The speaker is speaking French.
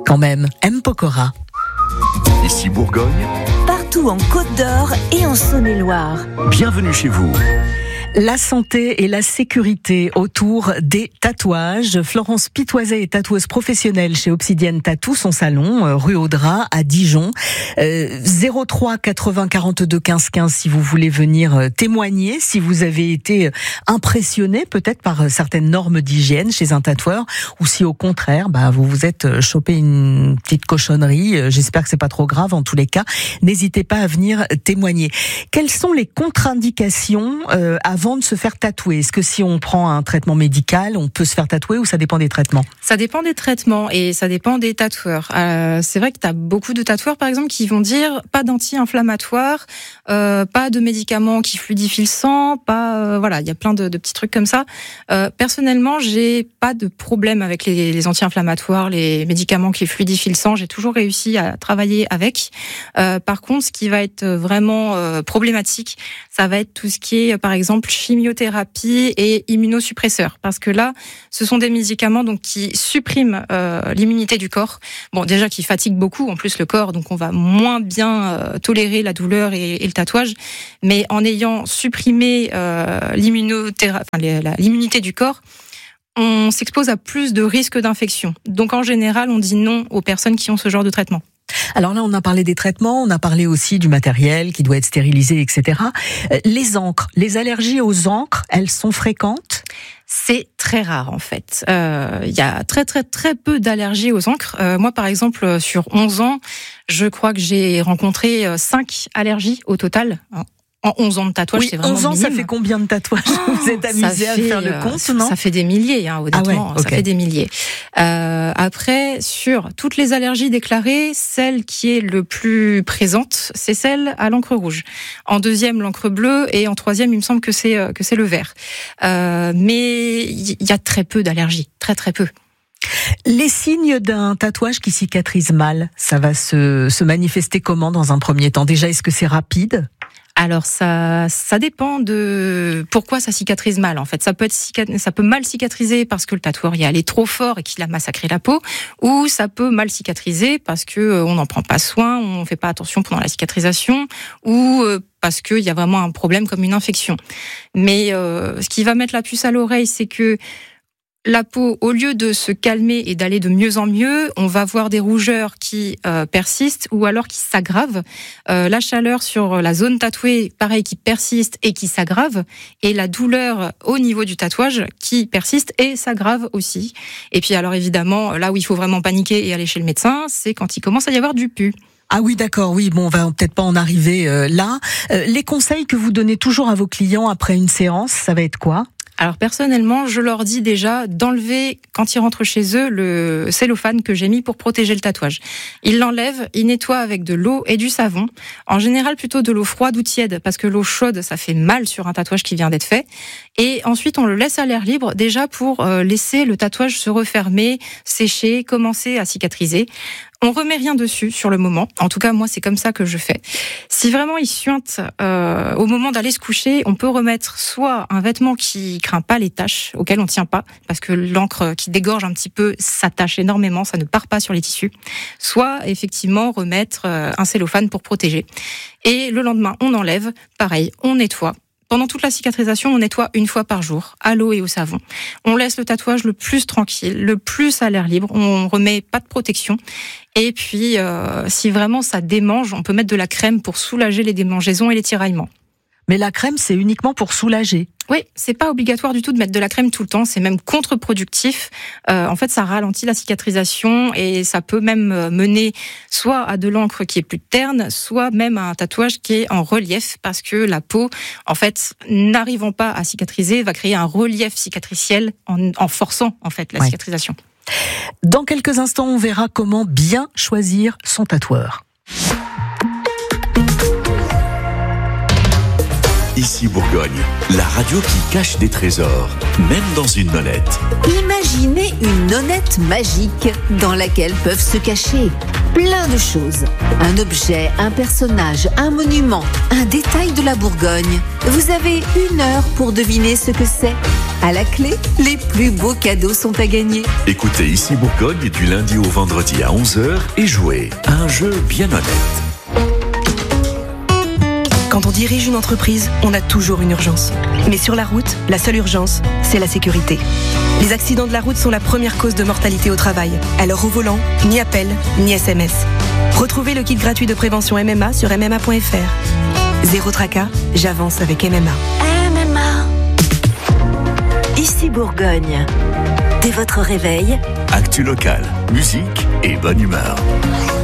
Quand même, M. Pokora. Ici Bourgogne, Partout en Côte d'Or et en Saône-et-Loire. bienvenue chez vous. La santé et la sécurité autour des tatouages. Florence Pitoiset est tatoueuse professionnelle chez Obsidienne Tattoo, son salon, rue Audras, à Dijon. 03 80 42 15 15 si vous voulez venir témoigner, si vous avez été impressionné peut-être par certaines normes d'hygiène chez un tatoueur, ou si au contraire, vous vous êtes chopé une petite cochonnerie. J'espère que c'est pas trop grave en tous les cas. N'hésitez pas à venir témoigner. Quelles sont les contre-indications avant de se faire tatouer? Est-ce que si on prend un traitement médical, on peut se faire tatouer ou ça dépend des traitements? Ça dépend des traitements et ça dépend des tatoueurs. C'est vrai que tu as beaucoup de tatoueurs, par exemple, qui vont dire pas d'anti-inflammatoire, pas de médicaments qui fluidifient le sang, il y a plein de petits trucs comme ça. Personnellement, j'ai pas de problème avec les anti-inflammatoires, les médicaments qui fluidifient le sang. J'ai toujours réussi à travailler avec. Par contre, ce qui va être vraiment problématique, ça va être tout ce qui est, par exemple, chimiothérapie et immunosuppresseurs, parce que là, ce sont des médicaments donc qui suppriment l'immunité du corps. Bon, déjà qui fatiguent beaucoup, en plus le corps, donc on va moins bien tolérer la douleur et le tatouage. Mais en ayant supprimé l'immunité du corps, on s'expose à plus de risques d'infection. Donc en général, on dit non aux personnes qui ont ce genre de traitement. Alors là, on a parlé des traitements, on a parlé aussi du matériel qui doit être stérilisé, etc. Les encres, les allergies aux encres, elles sont fréquentes? C'est très rare en fait. Il y a très très très peu d'allergies aux encres. Moi par exemple, sur 11 ans, je crois que j'ai rencontré 5 allergies au total. En 11 ans de tatouage, c'est vraiment 11 ans, minime. Ça fait combien de tatouages? Vous êtes amusé à faire le compte, non? Ça fait des milliers, honnêtement. Ça fait des milliers. Après, sur toutes les allergies déclarées, celle qui est le plus présente, c'est celle à l'encre rouge. En deuxième, l'encre bleue, et en troisième, il me semble que c'est le vert. Mais il y a très peu d'allergies, très très peu. Les signes d'un tatouage qui cicatrise mal, ça va se manifester comment dans un premier temps? Déjà, est-ce que c'est rapide? Alors ça dépend de pourquoi ça cicatrise mal. En fait, ça peut mal cicatriser parce que le tatoueur y est allé trop fort et qu'il a massacré la peau, ou ça peut mal cicatriser parce que on n'en prend pas soin, on fait pas attention pendant la cicatrisation, ou parce qu'il y a vraiment un problème comme une infection. Mais ce qui va mettre la puce à l'oreille, c'est que la peau, au lieu de se calmer et d'aller de mieux en mieux, on va voir des rougeurs qui persistent ou alors qui s'aggravent. La chaleur sur la zone tatouée, pareil, qui persiste et qui s'aggrave. Et la douleur au niveau du tatouage qui persiste et s'aggrave aussi. Et puis alors évidemment, là où il faut vraiment paniquer et aller chez le médecin, c'est quand il commence à y avoir du pus. Ah oui, d'accord, oui, bon, on va peut-être pas en arriver là. Les conseils que vous donnez toujours à vos clients après une séance, ça va être quoi ? Alors personnellement, je leur dis déjà d'enlever, quand ils rentrent chez eux, le cellophane que j'ai mis pour protéger le tatouage. Ils l'enlèvent, ils nettoient avec de l'eau et du savon. En général, plutôt de l'eau froide ou tiède, parce que l'eau chaude, ça fait mal sur un tatouage qui vient d'être fait. Et ensuite, on le laisse à l'air libre, déjà pour laisser le tatouage se refermer, sécher, commencer à cicatriser. On remet rien dessus sur le moment. En tout cas, moi, c'est comme ça que je fais. Si vraiment il suinte au moment d'aller se coucher, on peut remettre soit un vêtement qui craint pas les taches, auquel on tient pas, parce que l'encre qui dégorge un petit peu s'attache énormément, ça ne part pas sur les tissus. Soit, effectivement, remettre un cellophane pour protéger. Et le lendemain, on enlève. Pareil, on nettoie. Pendant toute la cicatrisation, on nettoie 1 fois par jour, à l'eau et au savon. On laisse le tatouage le plus tranquille, le plus à l'air libre. On remet pas de protection. Et puis, si vraiment ça démange, on peut mettre de la crème pour soulager les démangeaisons et les tiraillements. Mais la crème, c'est uniquement pour soulager. Oui, c'est pas obligatoire du tout de mettre de la crème tout le temps, c'est même contre-productif. En fait, ça ralentit la cicatrisation et ça peut même mener soit à de l'encre qui est plus terne, soit même à un tatouage qui est en relief, parce que la peau, en fait, n'arrivant pas à cicatriser, va créer un relief cicatriciel en forçant en fait la cicatrisation. Dans quelques instants, on verra comment bien choisir son tatoueur. Ici Bourgogne, la radio qui cache des trésors, même dans une nonnette. Imaginez une nonnette magique dans laquelle peuvent se cacher plein de choses. Un objet, un personnage, un monument, un détail de la Bourgogne. Vous avez 1 heure pour deviner ce que c'est. À la clé, les plus beaux cadeaux sont à gagner. Écoutez Ici Bourgogne du lundi au vendredi à 11h et jouez à un jeu bien honnête. Quand on dirige une entreprise, on a toujours une urgence. Mais sur la route, la seule urgence, c'est la sécurité. Les accidents de la route sont la première cause de mortalité au travail. Alors au volant, ni appel, ni SMS. Retrouvez le kit gratuit de prévention MMA sur mma.fr. Zéro tracas, j'avance avec MMA. MMA. Ici Bourgogne. Dès votre réveil, Actu locale, musique et bonne humeur.